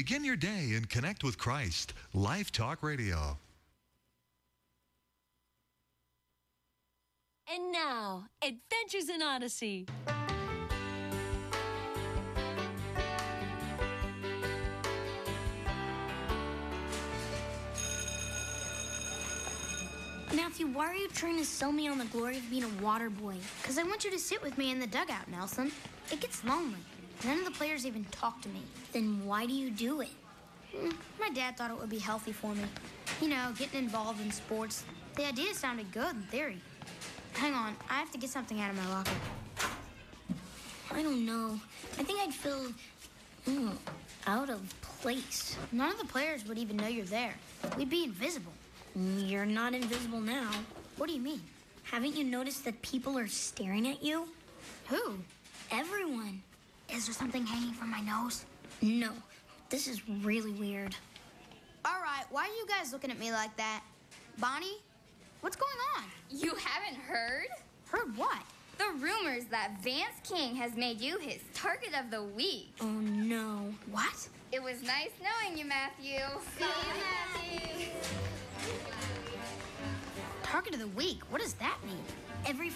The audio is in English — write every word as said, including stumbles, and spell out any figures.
Begin your day and connect with Christ. Life Talk Radio. And now, Adventures in Odyssey. Matthew, why are you trying to sell me on the glory of being a water boy? Because I want you to sit with me in the dugout, Nelson. It gets lonely. None of the players even talk to me. Then why do you do it? Mm, my dad thought it would be healthy for me. You know, getting involved in sports. The idea sounded good in theory. Hang on, I have to get something out of my locker. I don't know. I think I'd feel mm, out of place. None of the players would even know you're there. We'd be invisible. You're not invisible now. What do you mean? Haven't you noticed that people are staring at you? Who? Everyone. Is there something hanging from my nose? No. This is really weird. All right, why are you guys looking at me like that? Bonnie, what's going on? You haven't heard? Heard what? The rumors that Vance King has made you his target of the week. Oh, no. What? It was nice knowing you, Matthew. See you, Matthew. Target of the week? What does that mean? Every